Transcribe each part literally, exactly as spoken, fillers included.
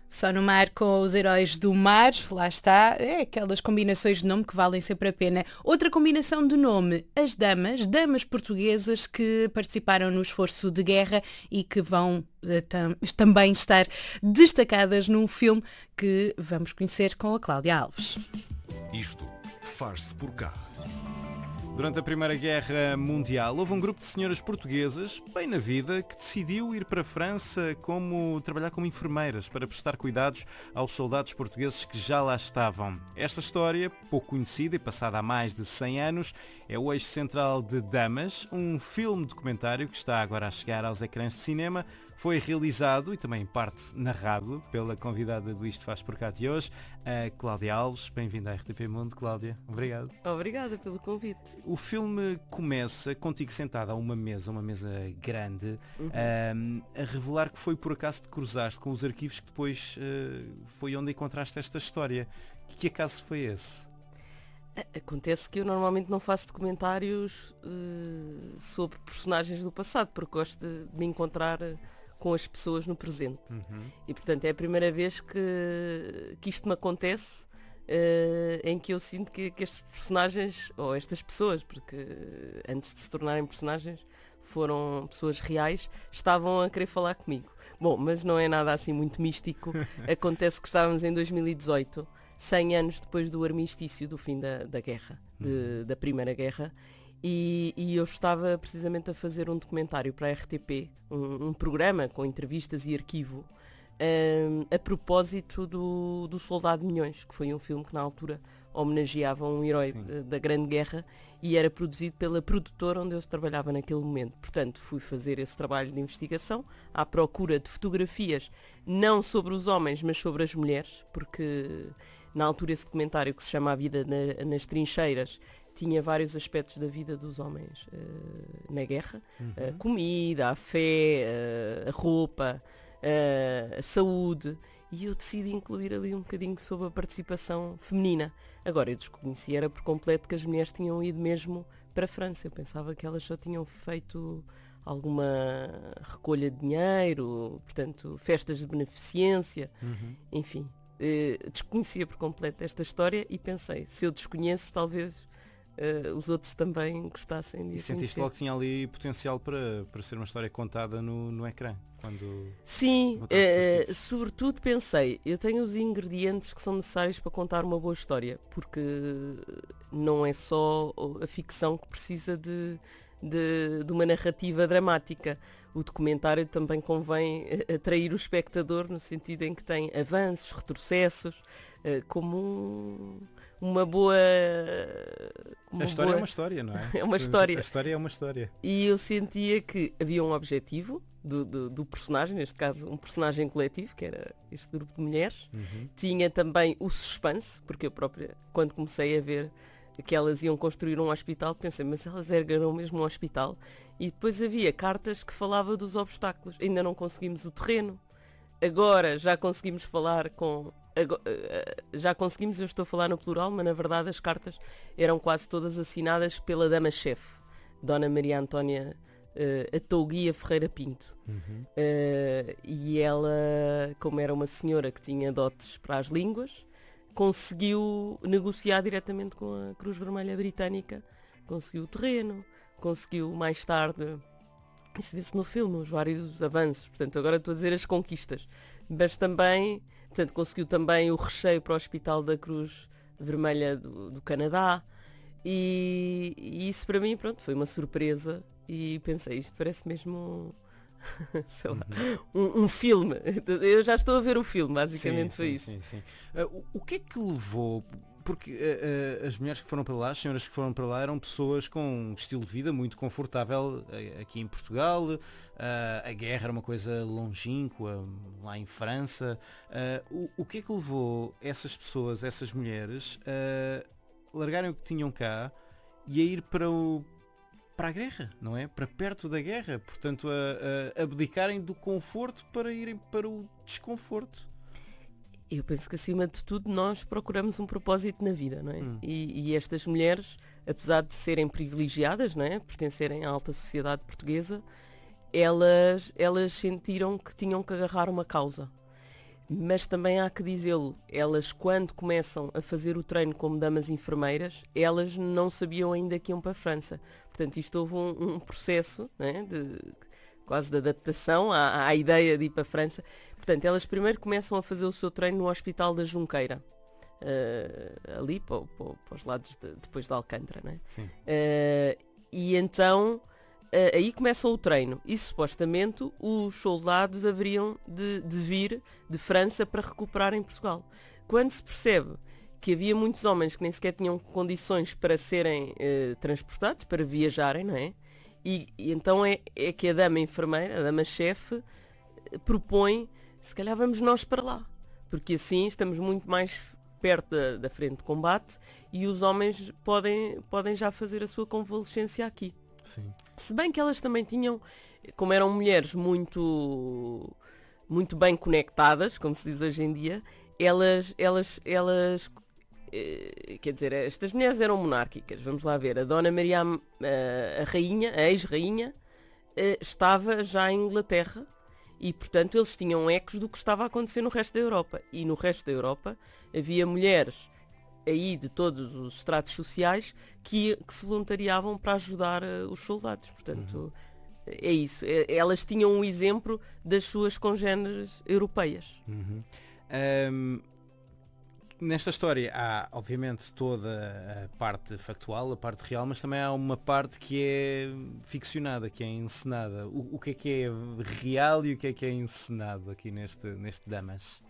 Só no Mar com os Heróis do Mar, lá está, é aquelas combinações de nome que valem sempre a pena. Outra combinação de nome, as damas, damas portuguesas que participaram no esforço de guerra e que vão uh, tam, também estar destacadas num filme que vamos conhecer com a Cláudia Alves. Isto faz-se por cá. Durante a Primeira Guerra Mundial, houve um grupo de senhoras portuguesas, bem na vida, que decidiu ir para a França como, trabalhar como enfermeiras para prestar cuidados aos soldados portugueses que já lá estavam. Esta história, pouco conhecida e passada há mais de cem anos, é o eixo central de Damas, um filme documentário que está agora a chegar aos ecrãs de cinema. Foi realizado e também em parte narrado pela convidada do Isto Faz Por Cá de hoje, a Cláudia Alves. Bem-vinda à R T P Mundo, Cláudia. Obrigado. Obrigada pelo convite. O filme começa contigo sentada a uma mesa, uma mesa grande, Uhum. um, a revelar que foi por acaso te cruzaste com os arquivos que depois uh, foi onde encontraste esta história. Que acaso foi esse? Acontece que eu normalmente não faço documentários uh, sobre personagens do passado, porque gosto de, de me encontrar com as pessoas no presente. Uhum. E portanto é a primeira vez que, que isto me acontece, uh, em que eu sinto que, que estes personagens, ou estas pessoas, porque antes de se tornarem personagens foram pessoas reais, estavam a querer falar comigo. Bom, mas não é nada assim muito místico. Acontece que estávamos em dois mil e dezoito, cem anos depois do armistício do fim da, da guerra, de, da Primeira Guerra, e, e eu estava precisamente a fazer um documentário para a R T P, um, um programa com entrevistas e arquivo, um, a propósito do, do Soldado de Milhões, que foi um filme que na altura homenageava um herói da, da Grande Guerra e era produzido pela produtora onde eu trabalhava naquele momento. Portanto, fui fazer esse trabalho de investigação à procura de fotografias, não sobre os homens, mas sobre as mulheres, porque na altura esse documentário, que se chama A Vida na, nas Trincheiras, tinha vários aspectos da vida dos homens uh, na guerra. Uhum. A comida, a fé, uh, a roupa, uh, a saúde. E eu decidi incluir ali um bocadinho sobre a participação feminina. Agora, eu desconheci, era por completo que as mulheres tinham ido mesmo para a França. Eu pensava que elas só tinham feito alguma recolha de dinheiro, portanto, festas de beneficência, Uhum. enfim. Uh, desconhecia por completo esta história e pensei, se eu desconheço, talvez uh, os outros também gostassem de E sentiste conhecer. logo que tinha ali potencial para, para ser uma história contada no, no ecrã? Quando... Sim, botaste os uh, arquivos? sobretudo pensei, eu tenho os ingredientes que são necessários para contar uma boa história, porque não é só a ficção que precisa de, de, de uma narrativa dramática. O documentário também convém atrair o espectador no sentido em que tem avanços, retrocessos, uh, como um, uma boa... Uma A história boa... é uma história, não é? É uma história. A história é uma história. E eu sentia que havia um objetivo do, do, do personagem, neste caso um personagem coletivo, que era este grupo de mulheres. Uhum. Tinha também o suspense, porque eu própria, quando comecei a ver que elas iam construir um hospital, pensei, mas elas ergueram mesmo um hospital? E depois havia cartas que falavam dos obstáculos. Ainda não conseguimos o terreno. Agora já conseguimos falar com... Já conseguimos, eu estou a falar no plural, mas na verdade as cartas eram quase todas assinadas pela dama-chefe, Dona Maria Antónia uh, Atouguia Ferreira Pinto. Uhum. Uh, e ela, como era uma senhora que tinha dotes para as línguas, conseguiu negociar diretamente com a Cruz Vermelha Britânica, conseguiu o terreno, conseguiu mais tarde, isso vê-se no filme, os vários avanços, portanto agora estou a dizer as conquistas, mas também, portanto conseguiu também o recheio para o Hospital da Cruz Vermelha do, do Canadá, e, e isso para mim, pronto, foi uma surpresa, e pensei, isto parece mesmo... sei lá, um, um filme. Eu já estou a ver o filme, basicamente Sim, foi sim, isso. sim, sim. Uh, o, o que é que levou? Porque uh, uh, as mulheres que foram para lá, as senhoras que foram para lá, eram pessoas com um estilo de vida muito confortável uh, aqui em Portugal. Uh, a guerra era uma coisa longínqua lá em França. Uh, o, o que é que levou essas pessoas, essas mulheres, a largarem o que tinham cá e a ir para o para a guerra, não é? Para perto da guerra, portanto a, a abdicarem do conforto para irem para o desconforto. Eu penso que acima de tudo nós procuramos um propósito na vida, não é? Hum. E, e estas mulheres, apesar de serem privilegiadas, não é? Pertencerem à alta sociedade portuguesa, elas, elas sentiram que tinham que agarrar uma causa. Mas também há que dizê-lo, elas quando começam a fazer o treino como damas enfermeiras, elas não sabiam ainda que iam para a França. Portanto, isto houve um, um processo, né, de, quase de adaptação à, à ideia de ir para a França. Portanto, elas primeiro começam a fazer o seu treino no Hospital da Junqueira, uh, ali para, para, para os lados de, depois de Alcântara. Né? Sim. Uh, e então... Uh, aí começa o treino e supostamente os soldados haveriam de, de vir de França para recuperar em Portugal. Quando se percebe que havia muitos homens que nem sequer tinham condições para serem uh, transportados, para viajarem, não é? E, e então é, é que a dama enfermeira, a dama-chefe, propõe, se calhar vamos nós para lá, porque assim estamos muito mais perto da, da frente de combate e os homens podem, podem já fazer a sua convalescência aqui. Sim. Se bem que elas também tinham, como eram mulheres muito, muito bem conectadas, como se diz hoje em dia, elas, elas, elas eh, quer dizer, estas mulheres eram monárquicas, vamos lá ver, a Dona Maria, a, a rainha, a ex-rainha, eh, estava já em Inglaterra e, portanto, eles tinham ecos do que estava a acontecer no resto da Europa. E no resto da Europa havia mulheres aí de todos os estratos sociais que, que se voluntariavam para ajudar uh, os soldados. Portanto, uhum. é isso. É, elas tinham um exemplo das suas congêneres europeias. Uhum. Um, nesta história há, obviamente, toda a parte factual, a parte real, mas também há uma parte que é ficcionada, que é encenada. O, o que é que é real e o que é que é encenado aqui neste, neste Damas?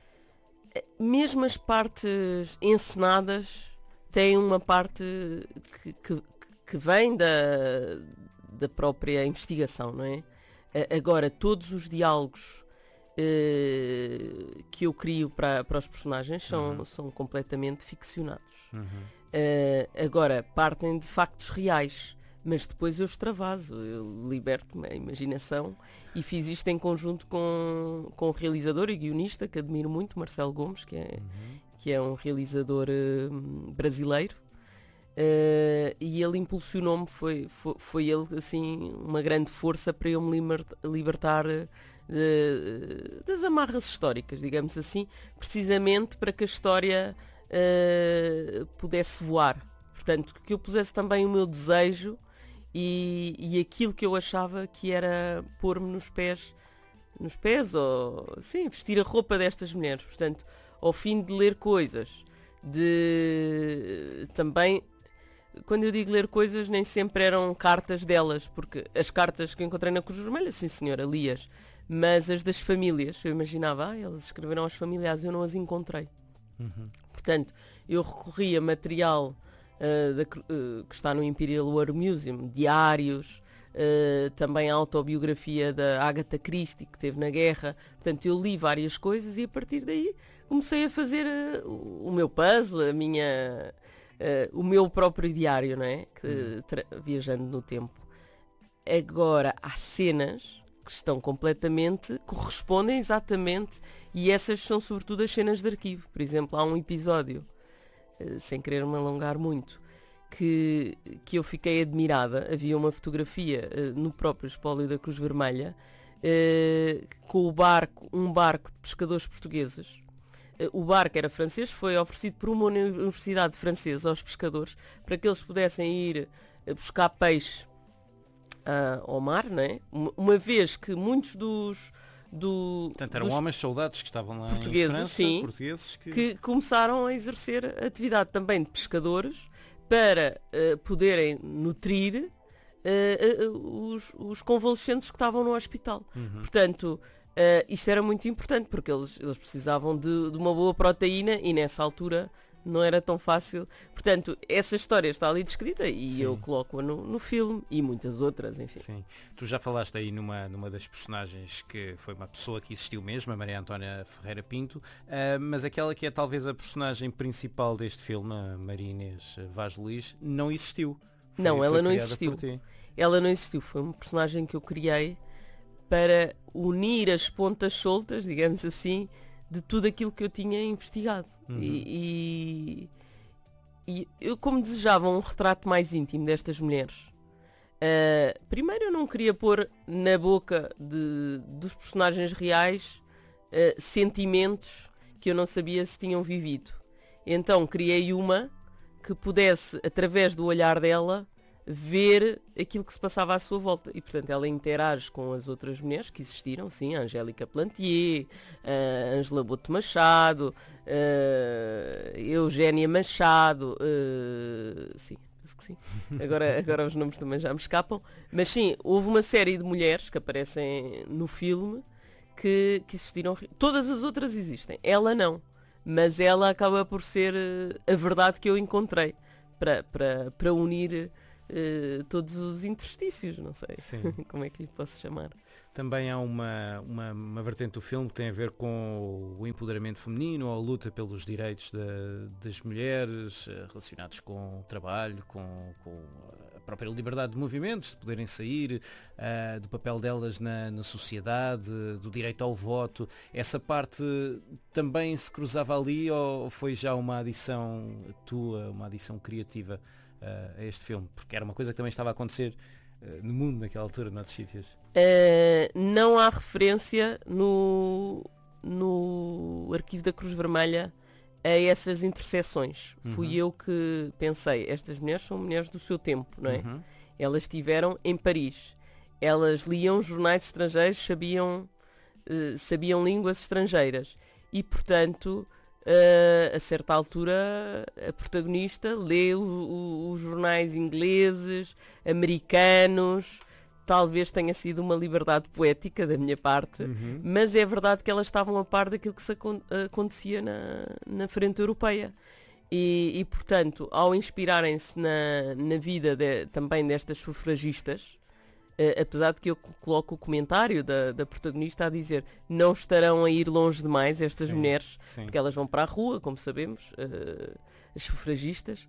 Mesmo as partes encenadas têm uma parte que, que, que vem da, da própria investigação, não é? Agora, todos os diálogos eh, que eu crio para, para os personagens são, uhum. são completamente ficcionados. Uhum. Eh, agora, partem de factos reais, mas depois eu extravaso, eu liberto-me a imaginação e fiz isto em conjunto com, com o realizador e guionista que admiro muito, Marcelo Gomes, que é, uhum. que é um realizador uh, brasileiro, uh, e ele impulsionou-me, foi, foi, foi ele assim uma grande força para eu me libertar, libertar uh, das amarras históricas, digamos assim, precisamente para que a história uh, pudesse voar. Portanto, que eu pusesse também o meu desejo E, e aquilo que eu achava que era pôr-me nos pés, nos pés, ou sim, vestir a roupa destas mulheres. Portanto, ao fim de ler coisas, de também, quando eu digo ler coisas, nem sempre eram cartas delas, porque as cartas que eu encontrei na Cruz Vermelha, sim senhora, li-as, mas as das famílias, eu imaginava, ah, elas escreveram aos familiares, eu não as encontrei. Uhum. Portanto, eu recorri a material Uh, da, uh, que está no Imperial War Museum, diários, uh, também a autobiografia da Agatha Christie, que teve na guerra. Portanto, eu li várias coisas e a partir daí comecei a fazer uh, o, o meu puzzle, a minha, uh, o meu próprio diário, não é? Que, tra- viajando no tempo. Agora, há cenas que estão completamente, correspondem exatamente, e essas são sobretudo as cenas de arquivo. Por exemplo, há um episódio, sem querer me alongar muito, que, que eu fiquei admirada. Havia uma fotografia uh, no próprio espólio da Cruz Vermelha uh, com o barco, um barco de pescadores portugueses. Uh, o barco era francês, foi oferecido por uma universidade francesa aos pescadores para que eles pudessem ir uh, buscar peixe uh, ao mar, não é? Uma, uma vez que muitos dos Do, Portanto, eram dos homens soldados que estavam lá portugueses, em França, sim, portugueses que... que começaram a exercer a atividade também de pescadores para uh, poderem nutrir uh, uh, os, os convalescentes que estavam no hospital. Uhum. Portanto, uh, isto era muito importante porque eles, eles precisavam de, de uma boa proteína e nessa altura não era tão fácil. Portanto, essa história está ali descrita e Sim. eu coloco-a no, no filme e muitas outras, enfim. Sim. Tu já falaste aí numa, numa das personagens que foi uma pessoa que existiu mesmo, a Maria Antónia Ferreira Pinto, uh, mas aquela que é talvez a personagem principal deste filme, a Maria Inês Vaz Luís, não existiu. Foi, não, ela foi não existiu. Ela não existiu. Foi uma personagem que eu criei para unir as pontas soltas, digamos assim, de tudo aquilo que eu tinha investigado. Uhum. E, e, e eu, como desejava um retrato mais íntimo destas mulheres, uh, primeiro eu não queria pôr na boca de, dos personagens reais uh, sentimentos que eu não sabia se tinham vivido. Então criei uma que pudesse, através do olhar dela, ver aquilo que se passava à sua volta. E, portanto, ela interage com as outras mulheres que existiram, sim, a Angélica Plantier, a Ângela Boto Machado, a Eugénia Machado, uh, sim, penso que sim. Agora, agora os nomes também já me escapam. Mas sim, houve uma série de mulheres que aparecem no filme que, que existiram. Todas as outras existem. Ela não. Mas ela acaba por ser a verdade que eu encontrei para, para, para unir uh, todos os interstícios, não sei como é que lhe posso chamar. Também há uma, uma, uma vertente do filme que tem a ver com o empoderamento feminino, ou a luta pelos direitos da, das mulheres, relacionados com o trabalho, com, com a própria liberdade de movimentos, de poderem sair, uh, do papel delas na, na sociedade, do direito ao voto. Essa parte também se cruzava ali, ou foi já uma adição tua, uma adição criativa uh, a este filme? Porque era uma coisa que também estava a acontecer no mundo naquela altura, noutros sítios. Uh, não há referência no, no arquivo da Cruz Vermelha a essas interseções. Uhum. Fui eu que pensei, estas mulheres são mulheres do seu tempo, não é? Uhum. Elas estiveram em Paris. Elas liam jornais estrangeiros, sabiam, uh, sabiam línguas estrangeiras. E, portanto, uh, a certa altura, a protagonista lê o, o, os jornais ingleses, americanos. Talvez tenha sido uma liberdade poética da minha parte, uhum. mas é verdade que elas estavam a par daquilo que se acontecia na, na frente europeia. E, e portanto, ao inspirarem-se na, na vida de, também destas sufragistas, uh, apesar de que eu coloco o comentário da, da protagonista a dizer não estarão a ir longe demais estas sim, mulheres, sim. porque elas vão para a rua, como sabemos, uh, as sufragistas,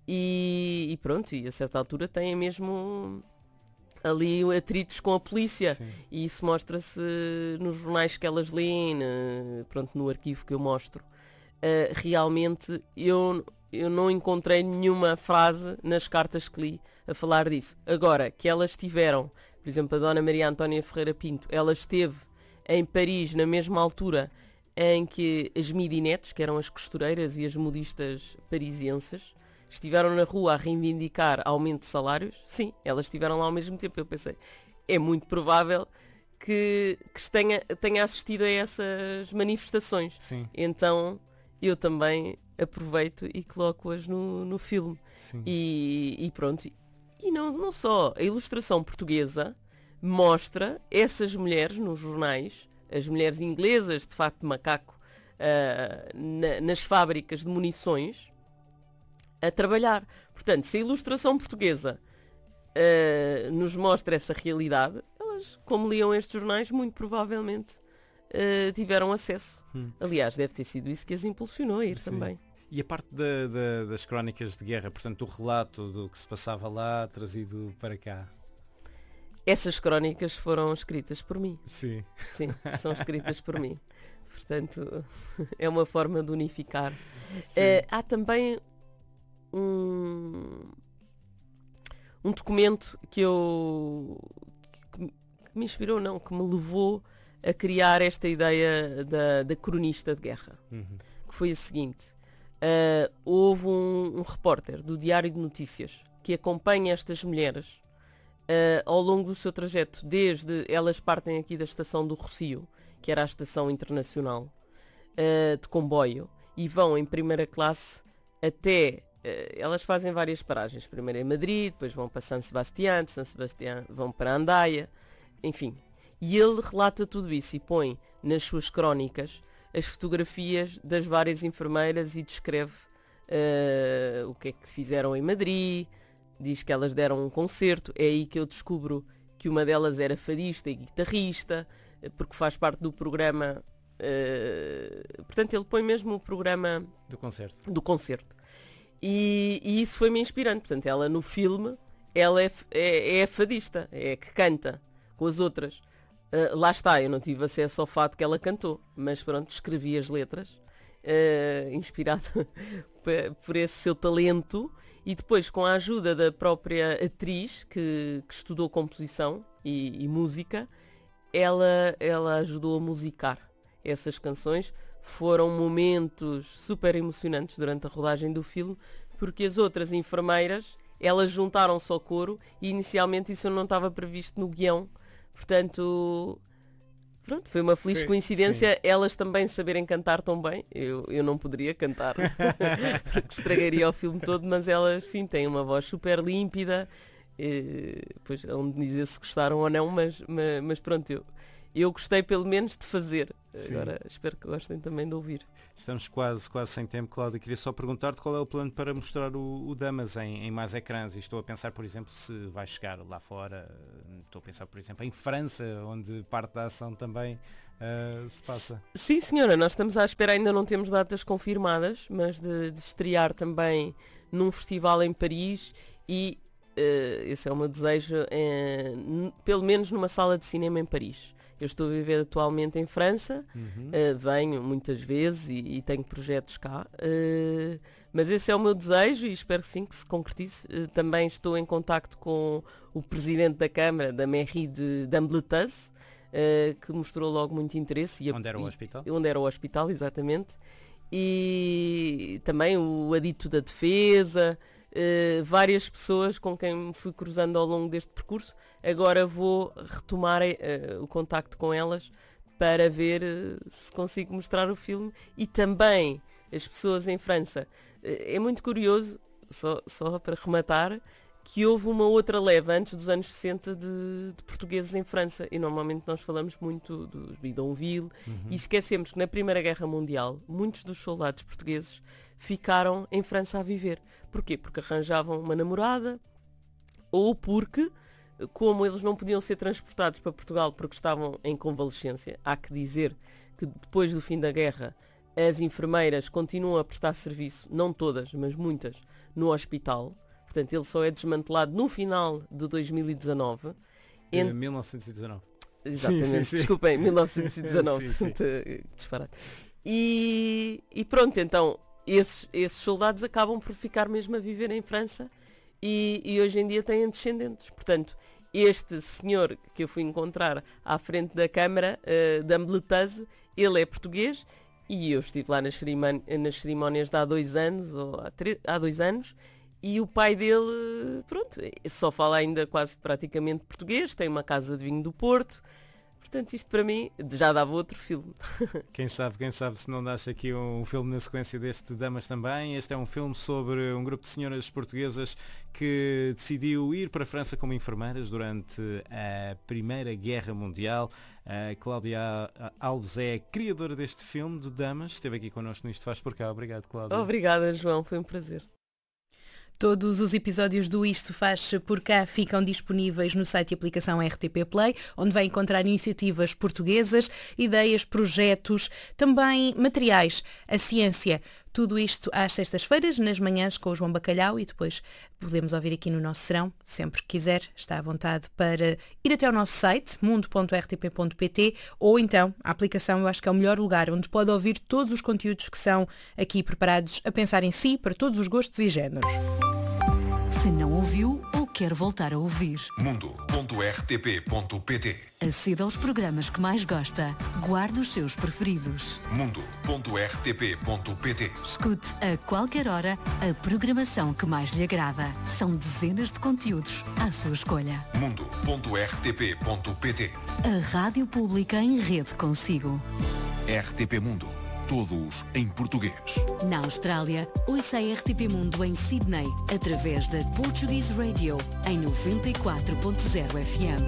e, e pronto, e a certa altura têm mesmo ali atritos com a polícia. Sim. E isso mostra-se nos jornais que elas leem, no, pronto, no arquivo que eu mostro. Uh, realmente eu, eu não encontrei nenhuma frase nas cartas que li a falar disso. Agora, que elas tiveram, por exemplo, a Dona Maria Antónia Ferreira Pinto, ela esteve em Paris na mesma altura em que as midinetes, que eram as costureiras e as modistas parisienses, estiveram na rua a reivindicar aumento de salários. Sim, elas estiveram lá ao mesmo tempo. Eu pensei, é muito provável que, que tenha, tenha assistido a essas manifestações. Sim. Então eu também aproveito e coloco-as no, no filme. E, e pronto. E não, não só. A ilustração portuguesa mostra essas mulheres nos jornais, as mulheres inglesas de fato de macaco, uh, na, nas fábricas de munições, a trabalhar. Portanto, se a ilustração portuguesa uh, nos mostra essa realidade, elas, como liam estes jornais, muito provavelmente uh, tiveram acesso. Hum. Aliás, deve ter sido isso que as impulsionou a ir Sim. também. E a parte da, da, das crónicas de guerra, portanto, o relato do que se passava lá, trazido para cá? Essas crónicas foram escritas por mim. Sim. Sim, são escritas por mim. Portanto, é uma forma de unificar. Uh, há também Um, um documento que eu que, que me inspirou, não, que me levou a criar esta ideia da, da cronista de guerra, uhum. que foi a seguinte. Uh, houve um, um repórter do Diário de Notícias que acompanha estas mulheres uh, ao longo do seu trajeto, desde elas partem aqui da estação do Rossio, que era a estação internacional, uh, de comboio, e vão em primeira classe até elas fazem várias paragens, primeiro em Madrid, depois vão para San Sebastián, de San Sebastián vão para Andaia, enfim. E ele relata tudo isso e põe nas suas crónicas as fotografias das várias enfermeiras e descreve uh, o que é que fizeram em Madrid, diz que elas deram um concerto, é aí que eu descubro que uma delas era fadista e guitarrista, porque faz parte do programa, uh, portanto ele põe mesmo o programa do concerto. Do concerto. E, e isso foi-me inspirante. Portanto, ela no filme, ela é, é, é fadista, é que canta com as outras. Uh, lá está, eu não tive acesso ao fado que ela cantou, mas pronto, escrevi as letras, uh, inspirada por esse seu talento, e depois com a ajuda da própria atriz que, que estudou composição e, e música, ela, ela ajudou a musicar essas canções. Foram momentos super emocionantes durante a rodagem do filme, porque as outras enfermeiras, elas juntaram-se ao coro e inicialmente isso não estava previsto no guião. Portanto, pronto, foi uma feliz foi, coincidência sim. Elas também saberem cantar tão bem. Eu, eu não poderia cantar, porque estragaria o filme todo, mas elas sim têm uma voz super límpida. E, pois, onde dizer se gostaram ou não, mas, mas, mas pronto, eu, eu gostei pelo menos de fazer. Sim. Agora espero que gostem também de ouvir. Estamos quase, quase sem tempo, Cláudia. Queria só perguntar-te qual é o plano para mostrar o, o Damas em, em mais ecrãs. E estou a pensar, por exemplo, se vai chegar lá fora. Estou a pensar, por exemplo, em França, onde parte da ação também uh, se passa. Sim, senhora, nós estamos à espera, ainda não temos datas confirmadas, mas de, de estrear também num festival em Paris e uh, esse é o meu desejo, uh, pelo menos numa sala de cinema em Paris. Eu estou a viver atualmente em França, uhum. uh, venho muitas vezes e, e tenho projetos cá, uh, mas esse é o meu desejo e espero sim que se concretize. Uh, também estou em contacto com o presidente da Câmara, da mairie de d'Ambleteuse, uh, que mostrou logo muito interesse. E onde era o hospital? E, onde era o hospital, exatamente. E também o adito da defesa, uh, várias pessoas com quem me fui cruzando ao longo deste percurso. Agora vou retomar uh, o contacto com elas para ver uh, se consigo mostrar o filme. E também as pessoas em França. Uh, é muito curioso, só, só para rematar, que houve uma outra leva antes dos anos sessenta de, de portugueses em França. E normalmente nós falamos muito dos bidonville uhum. e esquecemos que na Primeira Guerra Mundial muitos dos soldados portugueses ficaram em França a viver. Porquê? Porque arranjavam uma namorada ou porque... como eles não podiam ser transportados para Portugal porque estavam em convalescência, há que dizer que depois do fim da guerra as enfermeiras continuam a prestar serviço, não todas, mas muitas, no hospital. Portanto, ele só é desmantelado no final de dois mil e dezanove. De Ent... mil novecentos e dezanove. Exatamente, sim, sim, sim. Desculpem, mil novecentos e dezanove. sim, sim. Disparate. E, e pronto, então, esses, esses soldados acabam por ficar mesmo a viver em França. E, e hoje em dia têm descendentes. Portanto, este senhor que eu fui encontrar à frente da Câmara uh, d'Ambleteuse, ele é português e eu estive lá nas, cerimónias, nas cerimónias de há dois anos, ou há, três, há dois anos, e o pai dele, pronto, só fala ainda quase praticamente português, tem uma casa de vinho do Porto. Portanto, isto para mim já dava outro filme. Quem sabe, quem sabe se não dás aqui um filme na sequência deste Damas também. Este é um filme sobre um grupo de senhoras portuguesas que decidiu ir para a França como enfermeiras durante a Primeira Guerra Mundial. A Cláudia Alves é a criadora deste filme, do Damas. Esteve aqui connosco no Isto Faz Por Cá. Obrigado, Cláudia. Obrigada, João. Foi um prazer. Todos os episódios do Isto Faz Por Cá ficam disponíveis no site e aplicação R T P Play, onde vai encontrar iniciativas portuguesas, ideias, projetos, também materiais, a ciência. Tudo isto às sextas-feiras, nas manhãs com o João Bacalhau, e depois podemos ouvir aqui no nosso serão, sempre que quiser. Está à vontade para ir até ao nosso site, mundo ponto r t p ponto p t, ou então a aplicação, eu acho que é o melhor lugar, onde pode ouvir todos os conteúdos que são aqui preparados a pensar em si, para todos os gostos e géneros. Se não ouviu ou quer voltar a ouvir, mundo ponto r t p ponto p t. Aceda aos programas que mais gosta. Guarde os seus preferidos. mundo ponto r t p ponto p t. Escute a qualquer hora a programação que mais lhe agrada. São dezenas de conteúdos à sua escolha. mundo ponto r t p ponto p t. A Rádio Pública em rede consigo. R T P Mundo. Todos em português. Na Austrália, ouça a R T P Mundo em Sydney, através da Portuguese Radio, em noventa e quatro ponto zero F M.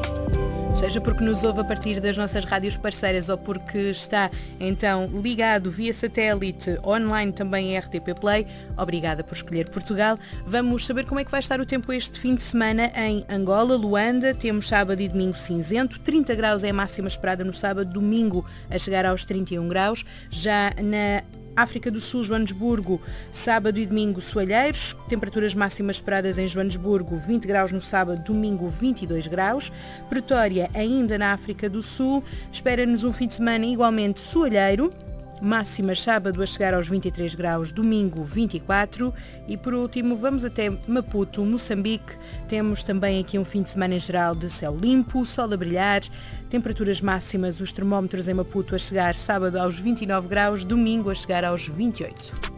Seja porque nos ouve a partir das nossas rádios parceiras ou porque está então ligado via satélite online também em R T P Play, obrigada por escolher Portugal. Vamos saber como é que vai estar o tempo este fim de semana em Angola, Luanda. Temos sábado e domingo cinzento, trinta graus é a máxima esperada no sábado, domingo a chegar aos trinta e um graus. Já na África do Sul, Joanesburgo, sábado e domingo soalheiros, temperaturas máximas esperadas em Joanesburgo, vinte graus no sábado, domingo vinte e dois graus. Pretória, ainda na África do Sul, espera-nos um fim de semana igualmente soalheiro, máximas sábado a chegar aos vinte e três graus, domingo vinte e quatro e por último vamos até Maputo, Moçambique. Temos também aqui um fim de semana em geral de céu limpo, sol a brilhar, temperaturas máximas, os termómetros em Maputo a chegar sábado aos vinte e nove graus, domingo a chegar aos vinte e oito.